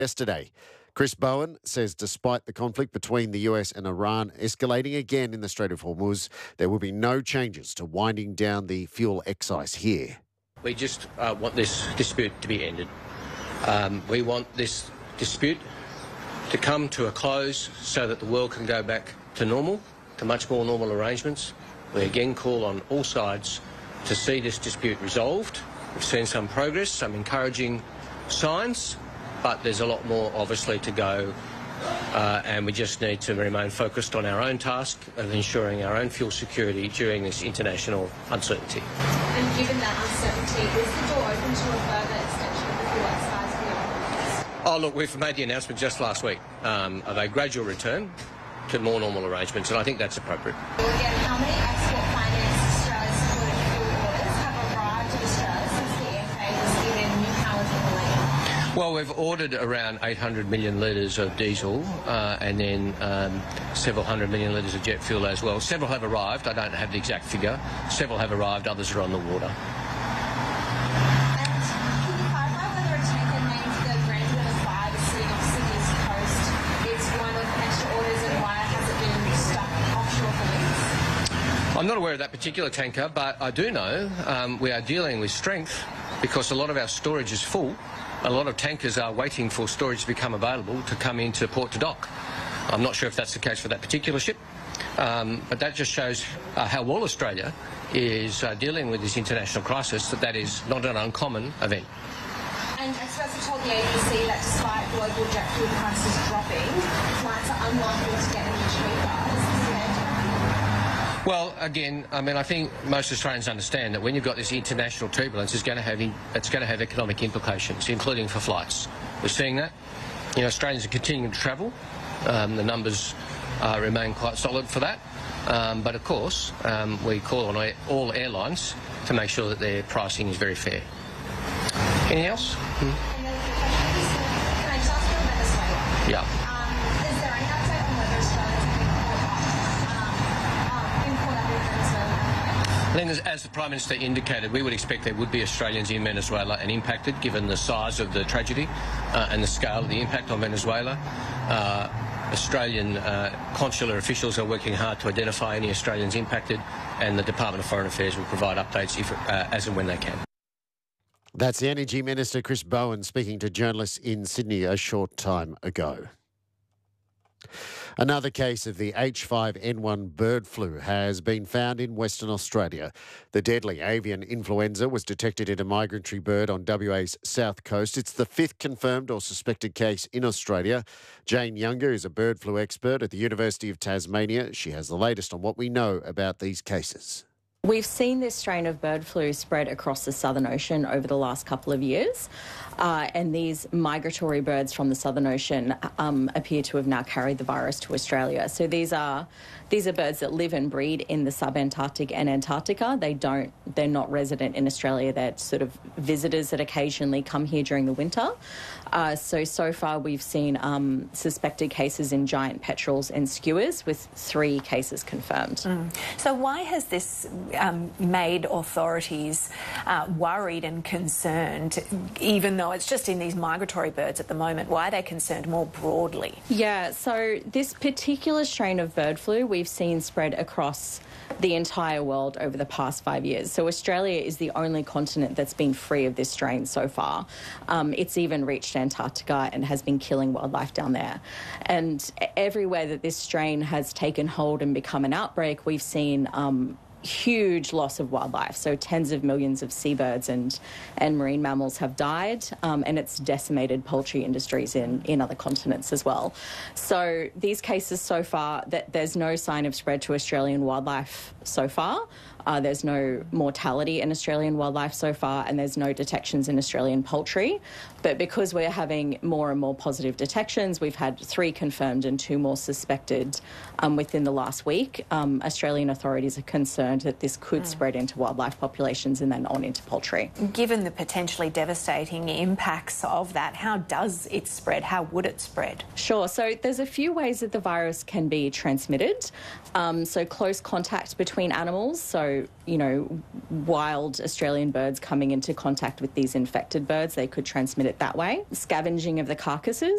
yesterday. Chris Bowen says despite the conflict between the US and Iran escalating again in the Strait of Hormuz, there will be no changes to winding down the fuel excise here. We just want this dispute to be ended. We want this dispute to come to a close so that the world can go back to normal, to much more normal arrangements. We again call on all sides to see this dispute resolved. We've seen some progress, some encouraging signs, but there's a lot more obviously to go, and we just need to remain focused on our own task of ensuring our own fuel security during this international uncertainty. And given that uncertainty, is the door open to a further extension of the fuel excise beyond this? Oh, look, we've made the announcement just last week of a gradual return to more normal arrangements, and I think that's appropriate. Again, how many export finance Australia's supported fuel orders have arrived in Australia since the EFA was given new powers in the lane? Well, we've ordered around 800 million litres of diesel and then several hundred million litres of jet fuel as well. Several have arrived. I don't have the exact figure. Several have arrived. Others are on the water. I'm not aware of that particular tanker, but I do know we are dealing with strength because a lot of our storage is full. A lot of tankers are waiting for storage to become available to come into port to dock. I'm not sure if that's the case for that particular ship, but that just shows how well Australia is dealing with this international crisis, that is not an uncommon event. And experts have told the ABC that despite global jet fuel prices dropping, flights are unlikely to get any cheaper. Well, again, I mean, I think most Australians understand that when you've got this international turbulence, it's going to have economic implications, including for flights. We're seeing that. You know, Australians are continuing to travel. The numbers remain quite solid for that. But of course, we call on all airlines to make sure that their pricing is very fair. Anything else? Can I just ask you about Venezuela? Yeah. Is there any update on whether Australia I think as the Prime Minister indicated, we would expect there would be Australians in Venezuela and impacted, given the size of the tragedy and the scale of the impact on Venezuela. Australian consular officials are working hard to identify any Australians impacted, and the Department of Foreign Affairs will provide updates as and when they can. That's the Energy Minister, Chris Bowen, speaking to journalists in Sydney a short time ago. Another case of the H5N1 bird flu has been found in Western Australia. The deadly avian influenza was detected in a migratory bird on WA's south coast. It's the fifth confirmed or suspected case in Australia. Jane Younger is a bird flu expert at the University of Tasmania. She has the latest on what we know about these cases. We've seen this strain of bird flu spread across the Southern Ocean over the last couple of years, and these migratory birds from the Southern Ocean appear to have now carried the virus to Australia. So these are birds that live and breed in the subantarctic and Antarctica. They're not resident in Australia. They're sort of visitors that occasionally come here during the winter. So far we've seen suspected cases in giant petrels and skuas, with 3 cases confirmed. So why has this made authorities worried and concerned, even though it's just in these migratory birds at the moment? Why are they concerned more broadly? Yeah, so this particular strain of bird flu we've seen spread across the entire world over the past 5 years. So Australia is the only continent that's been free of this strain so far. It's even reached Antarctica and has been killing wildlife down there. And everywhere that this strain has taken hold and become an outbreak, we've seen huge loss of wildlife. So tens of millions of seabirds and marine mammals have died, and it's decimated poultry industries in other continents as well. So these cases so far, there's no sign of spread to Australian wildlife so far. There's no mortality in Australian wildlife so far, and there's no detections in Australian poultry. But because we're having more and more positive detections, we've had 3 confirmed and 2 more suspected within the last week. Australian authorities are concerned that this could spread into wildlife populations and then on into poultry. Given the potentially devastating impacts of that, how does it spread? How would it spread? Sure. So there's a few ways that the virus can be transmitted. So close contact between animals, so So, you know, wild Australian birds coming into contact with these infected birds, they could transmit it that way. Scavenging of the carcasses.